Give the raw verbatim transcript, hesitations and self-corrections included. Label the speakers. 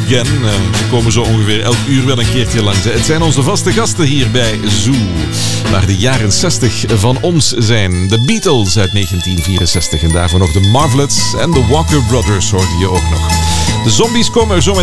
Speaker 1: Again. Uh, ze komen zo ongeveer elk uur wel een keertje langs. Het zijn onze vaste gasten hier bij Zoo. Waar de jaren zestig van ons zijn. De Beatles uit negentien vierenzestig. En daarvoor nog de Marvelettes en de Walker Brothers hoorde je ook nog. De Zombies komen er zo meteen